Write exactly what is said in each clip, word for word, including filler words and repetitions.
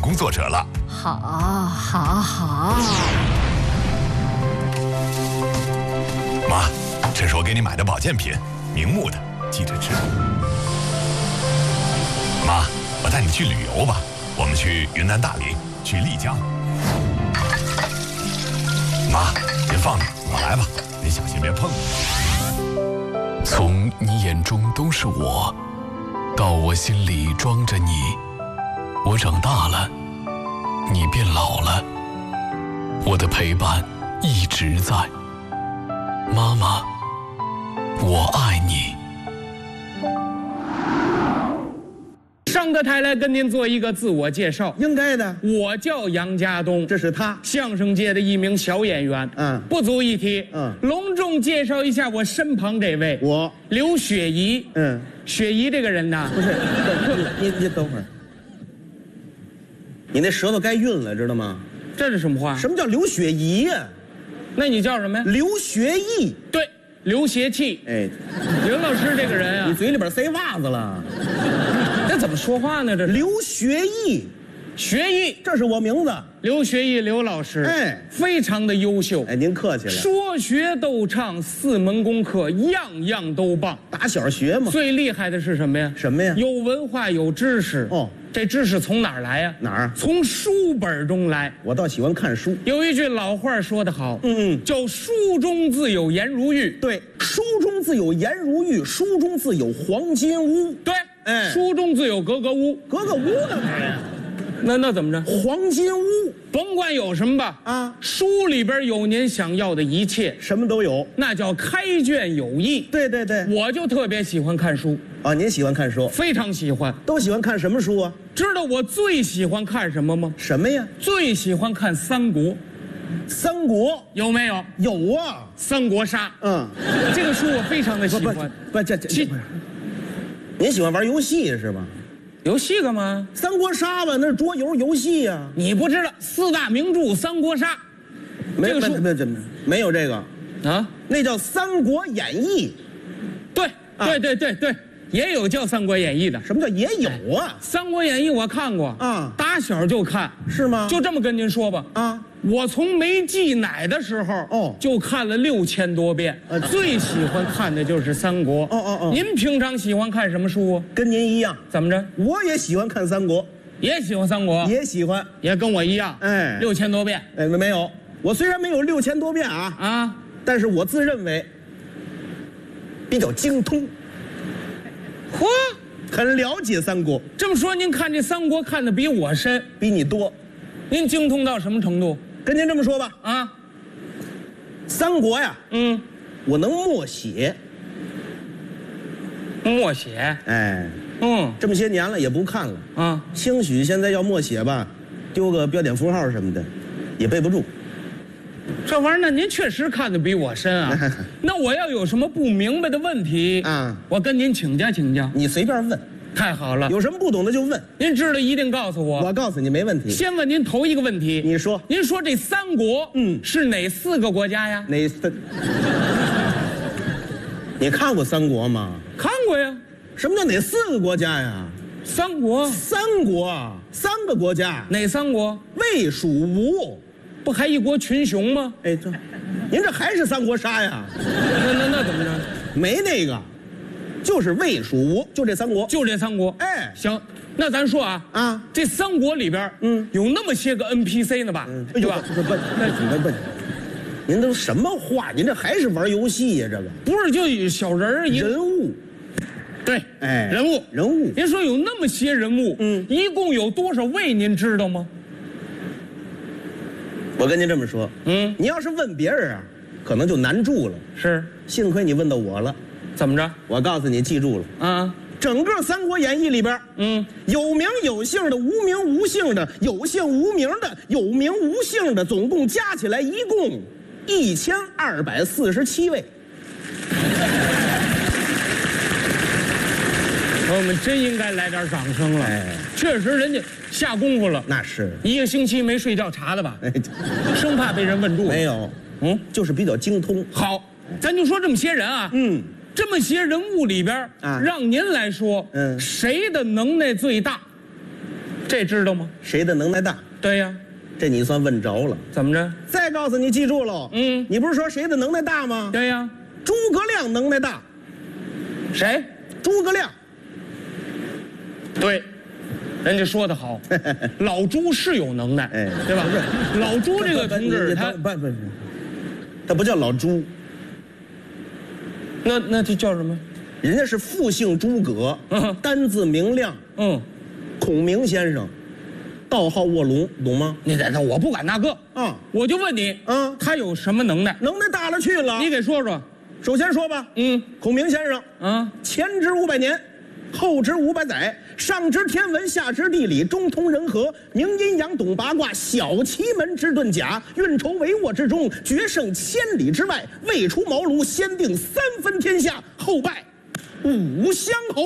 工作者了。 好，好，好。 妈，这是我给你买的保健品，明目的，记着吃。妈，我带你去旅游吧，我们去云南大理，去丽江。妈，您放着，我来吧，您小心别碰。 从你眼中都是我，到我心里装着你，我长大了，你变老了，我的陪伴一直在。妈妈，我爱你。 上个台来跟您做一个自我介绍， 应该的。 我叫杨家东， 这是他， 相声界的一名小演员。 嗯， 不足一提。 嗯， 隆重介绍一下我身旁这位， 我刘雪怡。 嗯， 雪怡这个人呐， 不是，你你等会儿，你那舌头该晕了，知道吗？ 这是什么话？ 什么叫刘雪怡呀、啊？ 那你叫什么呀？ 刘学义。 对，刘邪气。 哎， 刘老师这个人啊， 你嘴里边塞袜子了。 这怎么说话呢？这刘学义， 学艺， 这是我名字。 刘学义，刘老师， 哎， 非常的优秀。 哎，您客气了。 说学逗唱四门功课，样样都棒。 打小学嘛。 最厉害的是什么呀？ 什么呀？ 有文化，有知识。 哦， 这知识从哪儿来呀？ 哪儿？ 从书本中来。 我倒喜欢看书。 有一句老话说得好， 嗯嗯， 叫书中自有颜如玉。 对，书中自有颜如玉，书中自有黄金屋。 对， 哎， 书中自有格格屋。 格格屋干嘛呀？ 那那怎么着？ 黄金屋， 甭管有什么吧， 啊， 书里边有您想要的一切， 什么都有， 那叫开卷有益。 对对对， 我就特别喜欢看书啊。您喜欢看书？ 非常喜欢。 都喜欢看什么书啊？ 知道我最喜欢看什么吗？ 什么呀？ 最喜欢看三国。 三国有没有？ 有啊， 三国杀。 嗯， 这个书我非常的喜欢。 不不不，这这不是。您喜欢玩游戏是吧？ 游戏干嘛？ 三国杀吧，那是桌游游戏呀、啊。 你不知道四大名著《三国杀》， 没没没没没有这个啊？ 那叫《三国演义》。 对、啊、对对对对，也有叫《三国演义》的。 什么叫也有啊？ 《三国演义》我看过啊， 打小就看。 是吗？ 就这么跟您说吧啊。 我从没忌奶的时候哦， 就看了六千多遍。呃，最喜欢看的就是三国。 哦哦哦。 您平常喜欢看什么书啊？ 跟您一样。 怎么着？ 我也喜欢看三国， 也喜欢三国， 也喜欢， 也跟我一样。 哎， 六千多遍。 哎，没有。我虽然没有六千多遍啊啊， 但是我自认为比较精通。 嚯， 很了解三国。 这么说，您看这三国看的比我深， 比你多。 您精通到什么程度？ 跟您这么说吧， 啊， 三国呀， 嗯， 我能默写， 默写， 哎， 嗯， 这么些年了也不看了， 啊， 兴许现在要默写吧，丢个标点符号什么的，也背不住。 这玩意儿呢，您确实看得比我深啊。那我要有什么不明白的问题啊， 我跟您请教请教。 你随便问。 太好了， 有什么不懂的就问， 您知道一定告诉我。 我告诉你没问题。 先问您头一个问题， 你说， 您说这三国，嗯，是哪四个国家呀？ 哪三？你看过三国吗？ 看过呀。 什么叫哪四个国家呀？ 三国， 三国，三个国家。 哪三国？ 魏、蜀、吴， 不还一国群雄吗？ 哎，这，您这还是三国杀呀？ 那那那怎么着？ 没那个。就是魏蜀吴，就这三国， 就这三国。 哎， 行，那咱说啊啊， 这三国里边，嗯，有那么些个 N P C 呢吧？ 嗯， 对吧？ 不不，那那不，您都什么话？您这还是玩游戏呀？这个不是就有小人儿人物， 对， 哎， 人物人物。 您说有那么些人物，嗯，一共有多少位？您知道吗？ 我跟您这么说， 嗯， 你要是问别人啊，可能就难住了。 是， 幸亏你问到我了。 怎么着？ 我告诉你，记住了啊！ 整个《三国演义》里边，嗯，有名有姓的，无名无姓的，有姓无名的，有名无姓的，总共加起来一共一千二百四十七位。 我们真应该来点掌声了。 哎， 确实人家下功夫了。 那是一个星期没睡觉查的吧？哎，生怕被人问住。 没有， 嗯， 就是比较精通。 好，咱就说这么些人啊，嗯。这么些人物里边啊，让您来说，嗯，谁的能耐最大？ 这知道吗？ 谁的能耐大？ 对呀。 这你算问着了。 怎么着？ 再告诉你，记住喽。 嗯， 你不是说谁的能耐大吗？ 对呀。 诸葛亮能耐大。 谁？ 诸葛亮。 对。人家说得好，老朱是有能耐，哎，对吧？老朱这个同志，他不不不，他不叫老朱， 那那这叫什么？ 人家是复姓诸葛，嗯，单字明亮，嗯，孔明先生，道号卧龙，懂吗？ 你这我不管那个啊，我就问你，嗯，他有什么能耐？ 能耐大了去了， 你给说说。 首先说吧，嗯，孔明先生，嗯，前知五百年。后知五百载，上知天文，下知地理，中通人和，明阴阳，懂八卦，晓奇门之遁甲，运筹帷幄之中，决胜千里之外，未出茅庐，先定三分天下，后拜五乡侯。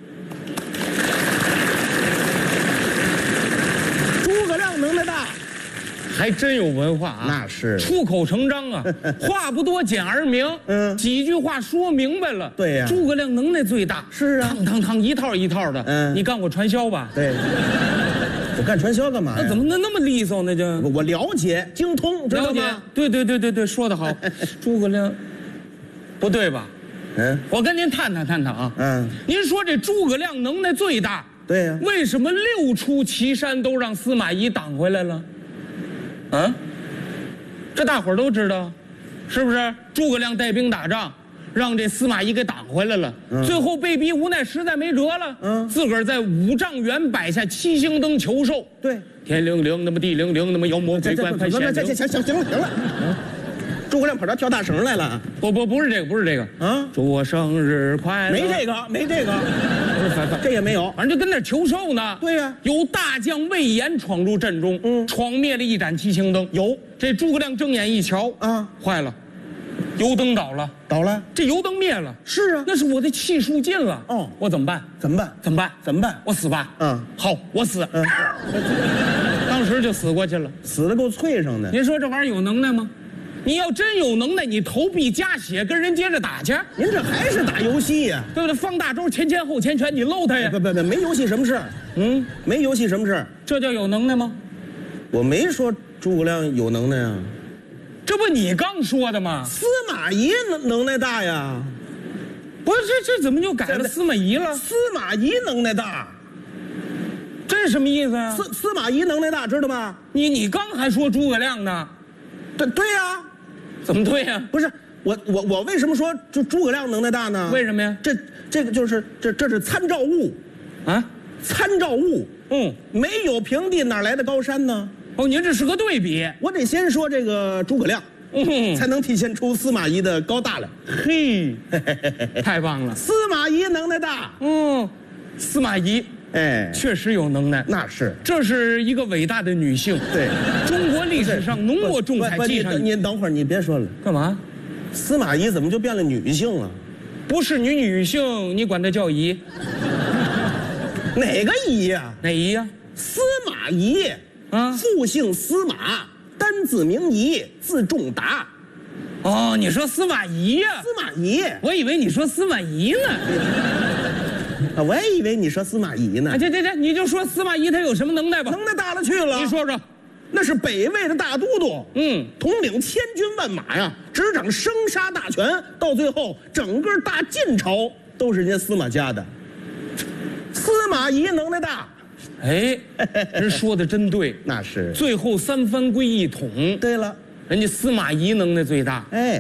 诸葛亮能耐大， 还真有文化啊！ 那是出口成章啊，话不多，简而明。嗯，几句话说明白了。 对呀， 诸葛亮能耐最大。 是啊， 趟趟趟一套一套的。嗯，你干过传销吧？ 对。我干传销干嘛呀？ 那怎么能那么利索呢？就我了解精通，知道吗？ 对对对对对，说得好。诸葛亮，不对吧？嗯，我跟您探讨探讨啊。嗯，您说这诸葛亮能耐最大。 对呀。 为什么六出祁山都让司马懿挡回来了？啊，这大伙儿都知道，是不是？诸葛亮带兵打仗，让这司马懿给挡回来了。嗯、最后被逼无奈，实在没辙了。嗯，自个儿在五丈原摆下七星灯求寿。 对， 天灵灵，那么地灵灵，那么妖魔鬼怪派显灵。 行行行行了行了。嗯诸葛亮跑这跳大绳来了？ 不不不是这个，不是这个啊！祝我生日快乐！ 没这个，没这个，不是，这也没有， 反正就跟那求寿呢。 对呀， 有大将魏延闯入阵中，嗯，闯灭了一盏七星灯。 有这诸葛亮睁眼一瞧啊，坏了，油灯倒了， 倒了， 这油灯灭了。 是啊， 那是我的气数尽了。哦，我怎么办？ 怎么办？ 怎么办？ 怎么办？ 我死吧。 嗯， 好，我死。嗯，当时就死过去了， 死得够脆生的。 您说这玩意儿有能耐吗？你要真有能耐，你投币加血跟人接着打去。 您这还是打游戏呀、啊？ 对不对？方大周前前后前拳，你搂他呀？ 不不不，没游戏什么事？嗯，没游戏什么事？ 这叫有能耐吗？ 我没说诸葛亮有能耐啊， 这不你刚说的吗？ 司马懿能能耐大呀？ 不是，这这怎么就改了司马懿了？ 司马懿能耐大， 这是什么意思啊？ 司司马懿能耐大，知道吗？ 你你刚还说诸葛亮呢？ 对对呀、啊。 怎么对呀、啊？ 不是我我我为什么说就诸葛亮能耐大呢？ 为什么呀？ 这这个就是这这是参照物，啊，参照物。嗯，没有平地哪来的高山呢？ 哦，您这是个对比。 我得先说这个诸葛亮，嗯，才能体现出司马懿的高大来。 嘿，太棒了！ 司马懿能耐大。 嗯，司马懿。哎，确实有能耐， 那是， 这是一个伟大的女性。 对， 中国历史上浓墨重彩记上。 您等会儿，你别说了， 干嘛？ 司马懿怎么就变了女性了？ 不是女女性，你管她叫姨？ 哪个姨呀？ 哪姨呀？ 司马懿啊，复姓司马，单字名仪，字仲达。 哦，你说司马懿呀？ 司马懿， 我以为你说司马懿呢。 啊，我也以为你说司马懿呢。 这这这，你就说司马懿他有什么能耐吧？ 能耐大了去了。 你说说， 那是北魏的大都督，嗯，统领千军万马呀，执掌生杀大权，到最后整个大晋朝都是人家司马家的。司马懿能耐大， 哎，人说的真对， 那是。 最后三藩归一统。 对了， 人家司马懿能耐最大。哎，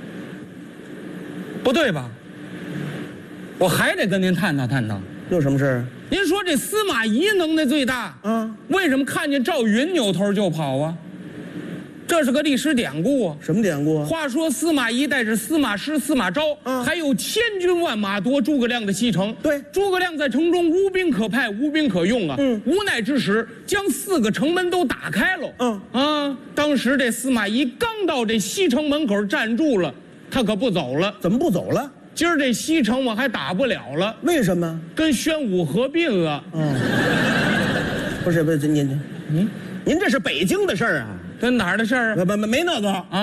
不对吧？我还得跟您探讨探讨， 有什么事？ 您说这司马懿能耐最大啊？为什么看见赵云扭头就跑啊？这是个历史典故啊。 什么典故啊？ 话说司马懿带着司马师、司马昭，啊，还有千军万马夺诸葛亮的西城。 对， 诸葛亮在城中无兵可派，无兵可用啊。嗯，无奈之时，将四个城门都打开了。嗯啊，当时这司马懿刚到这西城门口站住了，他可不走了。 怎么不走了？ 今儿这西城我还打不了了， 为什么？ 跟宣武合并了。嗯， 不是不是，您您，嗯，您这是北京的事儿啊？ 跟哪儿的事儿啊？ 没没没那个啊，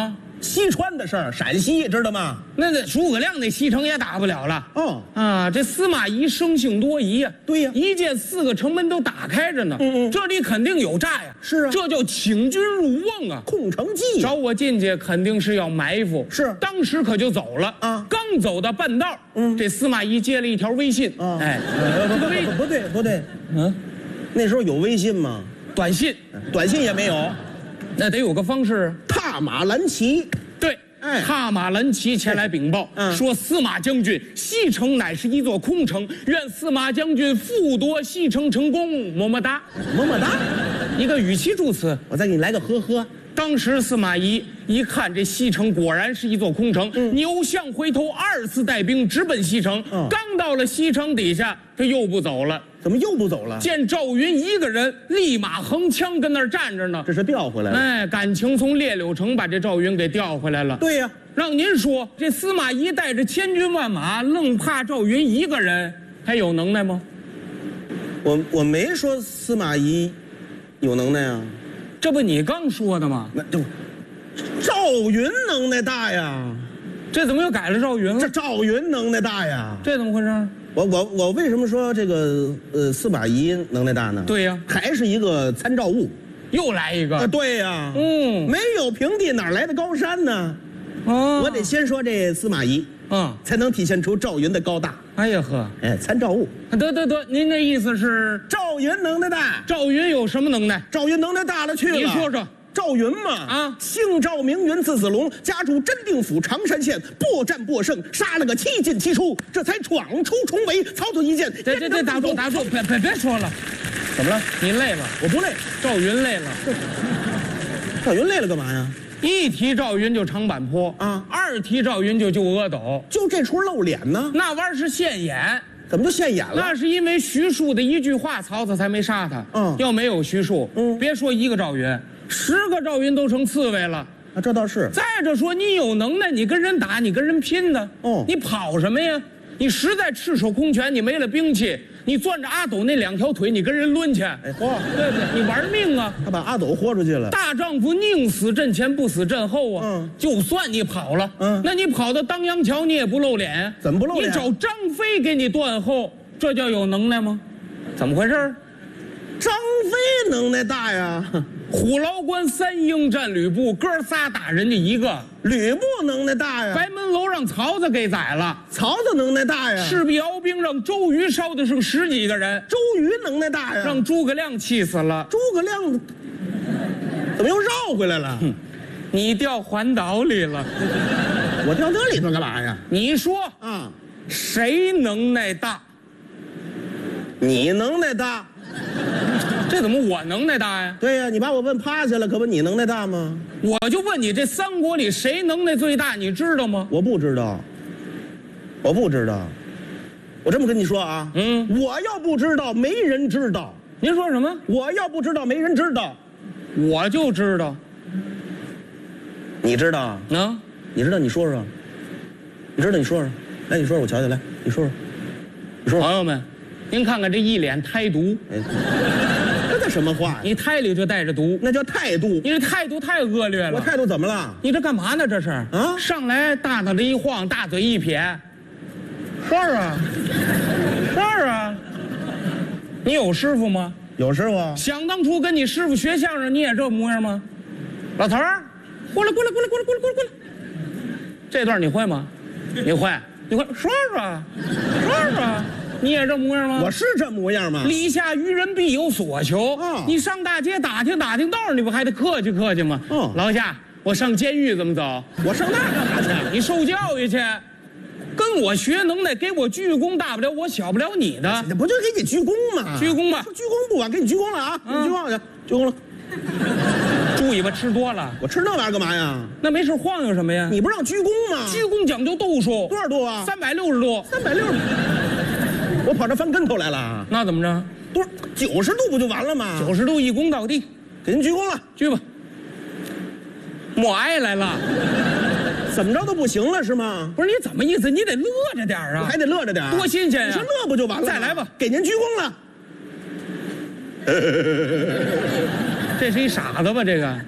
西川的事儿，陕西知道吗？ 那那诸葛亮那西城也打不了了。 哦啊，这司马懿生性多疑呀、啊。 对呀、 啊，一见四个城门都打开着呢。嗯嗯，这里肯定有诈呀。 是啊， 这叫请君入瓮啊， 空城计。 找我进去肯定是要埋伏。 是， 当时可就走了啊。刚走到半道，嗯，这司马懿接了一条微信。啊，哎， 这个微不对不对，嗯，那时候有微信吗？ 短信， 短信也没有。 那得有个方式， 踏马蓝旗。 对，哎，踏马蓝旗前来禀报，嗯，说司马将军，西城乃是一座空城，愿司马将军复夺西城成功，么么哒， 么么哒， 一个语气助词。 我再给你来个呵呵。 当时司马懿一看这西城果然是一座空城，嗯、扭向回头，二次带兵直奔西城。嗯、刚到了西城底下，这又不走了。 怎么又不走了？ 见赵云一个人立马横枪跟那儿站着呢， 这是调回来了。 哎，感情从烈柳城把这赵云给调回来了。 对呀、啊， 让您说这司马懿带着千军万马，愣怕赵云一个人，还有能耐吗？ 我我没说司马懿有能耐啊， 这不你刚说的吗？ 那就赵云能耐大呀， 这怎么又改了赵云了？ 这赵云能耐大呀， 这怎么回事？ 我我我为什么说这个呃司马懿能耐大呢？ 对呀、啊， 还是一个参照物， 又来一个。 啊、对呀、啊， 嗯， 没有平地哪来的高山呢？ 哦， 我得先说这司马懿， 嗯， 才能体现出赵云的高大。 哎呀呵， 哎，参照物。 得得得，您这意思是赵云能耐大？ 赵云有什么能耐？ 赵云能耐大了去了。 你说说。 赵云嘛，啊，姓赵名云，字子龙，家住真定府常山县，搏战搏胜，杀了个七进七出，这才闯出重围。曹操一见， 这这这打住打住，别别别说了， 怎么了？ 你累了？ 我不累， 赵云累了。 赵云累了干嘛呀？ 一提赵云就长坂坡啊，二提赵云就救阿斗， 就这出露脸呢？ 那玩意儿是现眼。 怎么就现眼了？ 那是因为徐庶的一句话，曹操才没杀他。嗯，要没有徐庶，嗯，别说一个赵云。十个赵云都成刺猬了啊，这倒是。 再者说，你有能耐，你跟人打，你跟人拼的， 哦， 你跑什么呀？你实在赤手空拳，你没了兵器，你攥着阿斗那两条腿，你跟人抡去，哎， 嚯， 对不对？你玩命啊！ 他把阿斗豁出去了。 大丈夫宁死阵前，不死阵后啊！嗯，就算你跑了，嗯，那你跑到当阳桥，你也不露脸， 怎么不露脸？ 你找张飞给你断后，这叫有能耐吗？怎么回事？ 张飞能耐大呀！ 虎牢关三英战吕布，哥仨打人家一个。 吕布能耐大呀！ 白门楼让曹操给宰了。 曹操能耐大呀！ 赤壁鏖兵让周瑜烧的剩十几个人。 周瑜能耐大呀！ 让诸葛亮气死了。 诸葛亮怎么又绕回来了？ 哼，你掉环岛里了。 我掉那里头干嘛呀？ 你说啊，谁能耐大？ 你能耐大。 这怎么我能耐大呀？ 对呀、啊，你把我问趴下了，可不你能耐大吗？ 我就问你，这三国里谁能耐最大？你知道吗？ 我不知道，我不知道。我这么跟你说啊，嗯，我要不知道，没人知道。 您说什么？ 我要不知道，没人知道。 我就知道。 你知道？ 啊？ 你知道？你说说。你知道？你说说。来，你说说，我瞧瞧。来，你说说。你说说。 朋友们，您看看这一脸胎毒。哎， 这叫什么话？ 你胎里就带着毒， 那叫态度。 你这态度太恶劣了。 我态度怎么了？ 你这干嘛呢？这是啊？上来大脑袋一晃，大嘴一撇。是啊，是啊。你有师傅吗？ 有师傅。 想当初跟你师傅学相声，你也这模样吗？老头儿，过来过来过来过来过来过来过来。这段你会吗？你会？你会？说说，说说。你也这模样吗？ 我是这模样吗？ 礼下于人必有所求。哦，你上大街打听打听道，你不还得客气客气吗？哦，老夏，我上监狱怎么走？ 我上那干嘛去？ 你受教育去，跟我学能耐，给我鞠躬，大不了我小不了你的。 这不就给你鞠躬吗？ 鞠躬吧， 鞠躬不晚，给你鞠躬了啊！嗯、鞠躬去，鞠躬了。 猪尾巴吃多了， 我吃那玩意儿干嘛呀？ 那没事晃悠什么呀？ 你不让鞠躬吗？ 鞠躬讲究度数， 多少度啊？ 三百六十度。 三百六十度。我跑这翻跟头来了， 那怎么着？ 多少九十度不就完了吗？ 九十度一躬到地， 给您鞠躬了， 鞠吧。默哀来了， 怎么着都不行了是吗？ 不是你怎么意思？你得乐着点啊！ 我还得乐着点， 多新鲜呀！ 你说乐不就完了？ 再来吧， 给您鞠躬了。 这是一傻子吧？这个，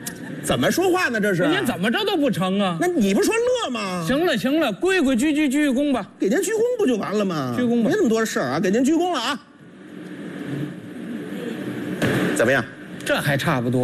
怎么说话呢？这是您怎么着都不成啊？ 那你不说乐吗？ 行了行了，规规矩矩鞠躬吧， 给您鞠躬不就完了吗？ 鞠躬吧， 没那么多事儿啊，给您鞠躬了啊。怎么样？ 这还差不多。